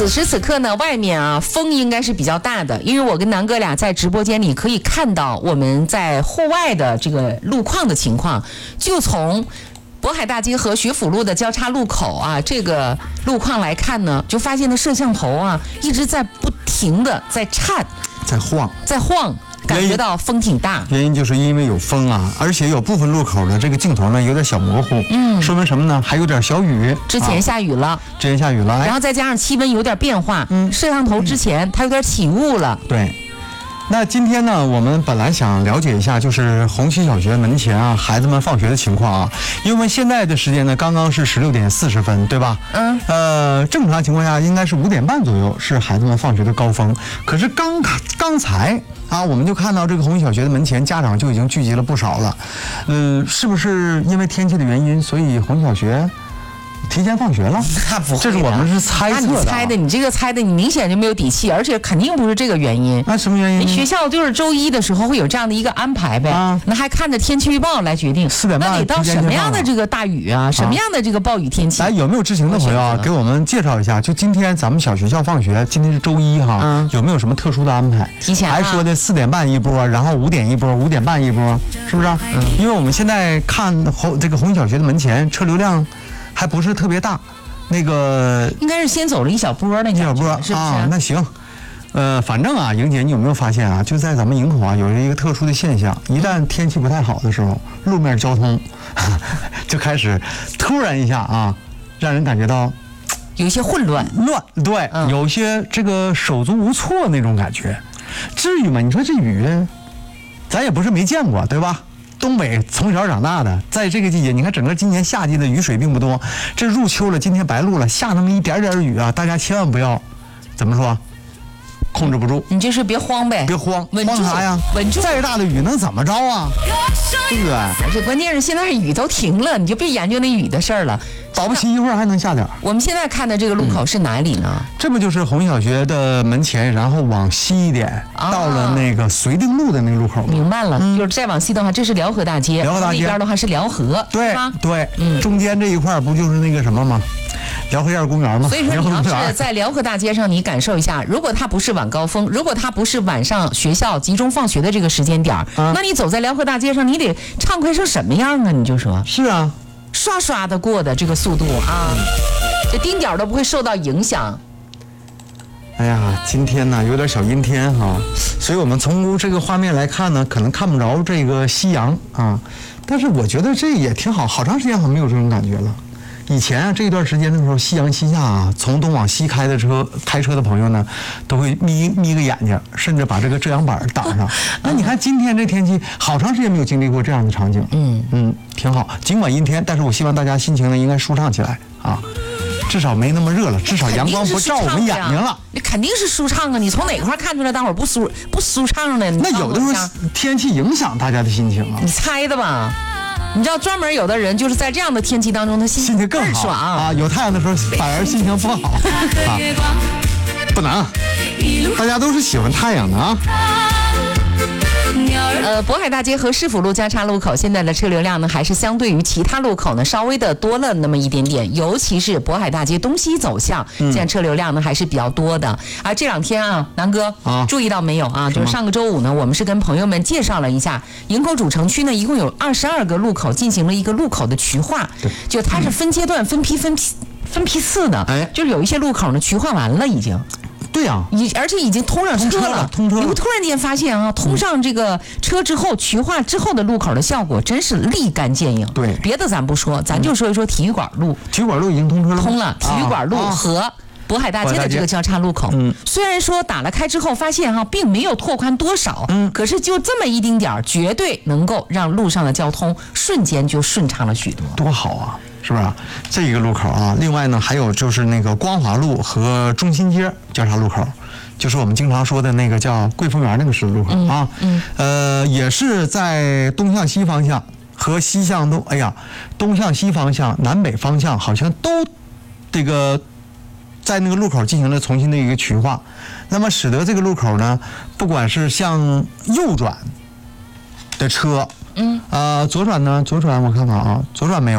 此时此刻呢，外面啊风应该是比较大的，因为我跟南哥俩在直播间里可以看到我们在户外的这个路况的情况，就从渤海大街和学府路的交叉路口啊，这个路况来看呢，就发现的摄像头啊一直在不停的在颤，在晃。感觉到风挺大， 原因就是因为有风啊，而且有部分路口的这个镜头呢有点小模糊，说明什么呢？还有点小雨， 之前下雨了，然后再加上气温有点变化，摄像头之前它有点起雾了， 对。那今天呢，我们本来想了解一下，就是红旗小学门前啊，孩子们放学的情况啊。因为现在的时间呢，刚刚是16点40分，对吧？正常情况下应该是5点半左右是孩子们放学的高峰。可是刚才啊，我们就看到这个红旗小学的门前，家长就已经聚集了不少了。是不是因为天气的原因，所以红旗小学提前放学了？ 那不会， 这是我们是猜测的。 你这个猜的，你明显就没有底气，而且肯定不是这个原因。 那什么原因？ 学校就是周一的时候会有这样的一个安排呗，那还看着天气预报来决定。 4点半， 那得到什么样的这个大雨啊，什么样的这个暴雨天气？ 来，有没有知情的朋友啊，给我们介绍一下？就今天咱们小学校放学，今天是周一哈，有没有什么特殊的安排？ 提前还说的4点半一波，然后5点一波，5点半一波，是不是？因为我们现在看这个红旗小学的门前车流量还不是特别大。那个应该是先走了一小波，那小波是不是啊？那行，反正啊，莹姐，你有没有发现啊？就在咱们营口啊，有一个特殊的现象，一旦天气不太好的时候，路面交通就开始突然一下啊，让人感觉到有一些混乱， 对，有些这个手足无措那种感觉。至于吗？你说这雨，咱也不是没见过，对吧？东北从小长大的，在这个季节，你看整个今年夏季的雨水并不多，这入秋了，今天白露了，下那么一点点雨啊，大家千万不要怎么说，控制不住。 你就是别慌呗， 别慌， 稳住慌啥呀？ 稳住。 再大的雨能怎么着啊？对不对？ 而且关键是现在雨都停了，你就别研究那雨的事儿了。 保不齐一会儿还能下点。 我们现在看的这个路口是哪里呢？ 这不就是红小学的门前，然后往西一点，到了那个绥定路的那个路口。 明白了，就是再往西的话，这是辽河大街，那边的话是辽河， 对对，中间这一块不就是那个什么吗？辽河沿公园吗？ 所以说，你要是在辽河大街上，你感受一下，如果它不是晚高峰，如果它不是晚上学校集中放学的这个时间点，那你走在辽河大街上，你得畅快成什么样啊？你就说是啊， 刷刷的过的这个速度啊，这丁点都不会受到影响。 哎呀，今天呢有点小阴天哈，所以我们从这个画面来看呢，可能看不着这个夕阳啊，但是我觉得这也挺好，好长时间好像没有这种感觉了。以前啊这一段时间的时候，夕阳西下啊，从东往西开车的朋友呢，都会眯个眼睛，甚至把这个遮阳板挡上。那你看今天这天气，好长时间没有经历过这样的场景，挺好。尽管阴天，但是我希望大家心情呢应该舒畅起来啊。至少没那么热了，至少阳光不照我们眼睛了。 你肯定是舒畅啊！你从哪块看出来待会儿不舒畅呢？ 那有的时候天气影响大家的心情啊。 你猜的吧？你知道专门有的人就是在这样的天气当中，他心情更爽啊。有太阳的时候反而心情不好啊。不能，大家都是喜欢太阳的啊。 渤海大街和市府路交叉路口现在的车流量呢，还是相对于其他路口呢稍微的多了那么一点点，尤其是渤海大街东西走向，现在车流量呢还是比较多的。这两天啊，南哥注意到没有啊？就是上个周五呢，我们是跟朋友们介绍了一下营口主城区呢，一共有22个路口进行了一个路口的渠化，就它是分阶段、分批次的，就是有一些路口呢渠化完了已经。 对呀， 而且已经通上车了，你会突然间发现啊，通上这个车之后，渠化之后的路口的效果真是立竿见影。 对， 别的咱不说，咱就说一说体育馆路。 体育馆路已经通车了， 通了。体育馆路和渤海大街的这个交叉路口，虽然说打了开之后发现并没有拓宽多少，可是就这么一丁点儿，绝对能够让路上的交通瞬间就顺畅了许多。 多好啊！是不是这一个路口啊？另外呢，还有就是那个光华路和中心街交叉路口，就是我们经常说的那个叫桂峰园那个十字路口啊。也是在东向西方向和西向东，东向西方向、南北方向好像都这个在那个路口进行了重新的一个渠化，那么使得这个路口呢，不管是向右转的车，左转呢，我看看啊，左转没有。